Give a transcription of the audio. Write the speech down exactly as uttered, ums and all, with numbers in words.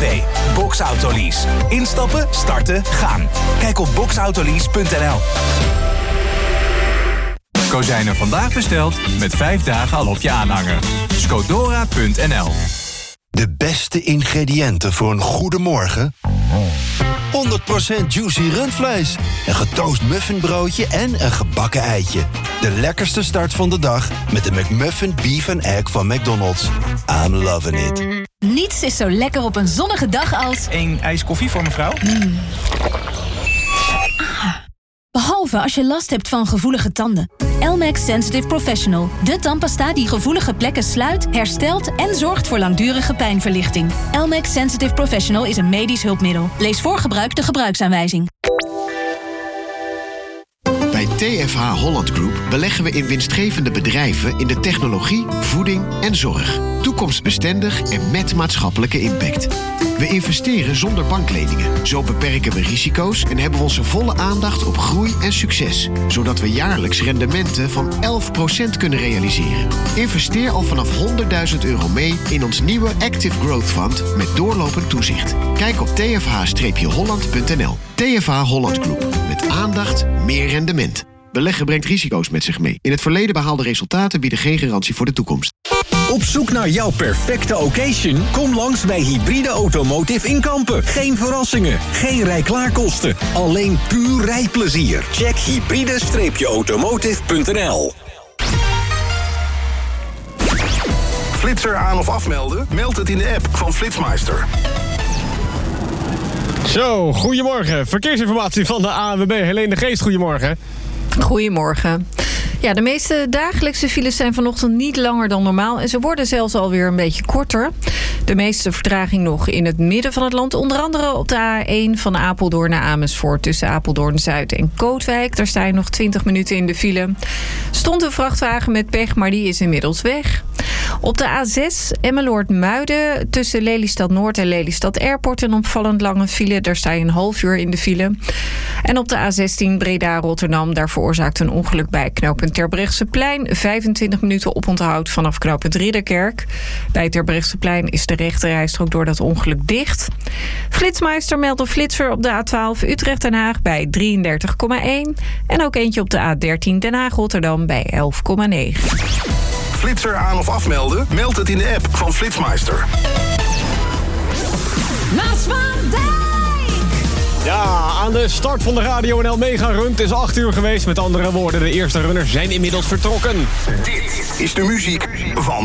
V. Box Autolease. Instappen, starten, gaan. Kijk op box autolease punt n l. Kozijnen vandaag besteld, met vijf dagen al op je aanhanger. Scodora punt n l. De beste ingrediënten voor een goede morgen? honderd procent juicy rundvlees, een getoast muffinbroodje en een gebakken eitje. De lekkerste start van de dag met de McMuffin Beef and Egg van McDonald's. I'm loving it. Niets is zo lekker op een zonnige dag als... Eén ijs koffie voor mevrouw. Mm. Ah. Behalve als je last hebt van gevoelige tanden. Elmex Sensitive Professional. De tandpasta die gevoelige plekken sluit, herstelt en zorgt voor langdurige pijnverlichting. Elmex Sensitive Professional is een medisch hulpmiddel. Lees voor gebruik de gebruiksaanwijzing. Bij T F H Holland Group beleggen we in winstgevende bedrijven in de technologie, voeding en zorg. Toekomstbestendig en met maatschappelijke impact. We investeren zonder bankleningen. Zo beperken we risico's en hebben we onze volle aandacht op groei en succes. Zodat we jaarlijks rendementen van elf procent kunnen realiseren. Investeer al vanaf honderdduizend euro mee in ons nieuwe Active Growth Fund met doorlopend toezicht. Kijk op t f h holland punt n l. T F H Holland Group. Met aandacht, meer rendement. Beleggen brengt risico's met zich mee. In het verleden behaalde resultaten bieden geen garantie voor de toekomst. Op zoek naar jouw perfecte occasion? Kom langs bij Hybride Automotive in Kampen. Geen verrassingen, geen rijklaarkosten. Alleen puur rijplezier. Check hybride automotive punt n l. Flitser aan of afmelden? Meld het in de app van Flitsmeister. Zo, goedemorgen. Verkeersinformatie van de A N W B. Helene de Geest, goedemorgen. Goedemorgen. Ja, de meeste dagelijkse files zijn vanochtend niet langer dan normaal en ze worden zelfs alweer een beetje korter. De meeste vertraging nog in het midden van het land. Onder andere op de A één van Apeldoorn naar Amersfoort tussen Apeldoorn-Zuid en Kootwijk. Daar sta je nog twintig minuten in de file. Stond een vrachtwagen met pech, maar die is inmiddels weg. Op de A zes Emmeloord-Muiden tussen Lelystad Noord en Lelystad Airport een opvallend lange file. Daar sta je een half uur in de file. En op de A zestien Breda-Rotterdam, daar veroorzaakt een ongeluk bij knooppunt Terbrechtseplein. vijfentwintig minuten oponthoud vanaf knooppunt Ridderkerk. Bij Terbrechtseplein is de rechterrijstrook door dat ongeluk dicht. Flitsmeister meldt een flitser op de A twaalf Utrecht-Den Haag bij drieëndertig komma één. En ook eentje op de A dertien Den Haag-Rotterdam bij elf komma negen. Flitser aan of afmelden? Meld het in de app van Flitsmeister. Maas van Dijk! Ja, aan de start van de Radio N L Mega Run. Het is acht uur geweest. Met andere woorden, de eerste runners zijn inmiddels vertrokken. Dit is de muziek van